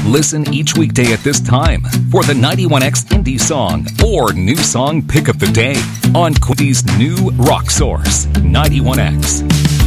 Listen each weekday at this time for the 91X Indie Song or New Song Pick of the Day on Quincy's new rock source, 91X.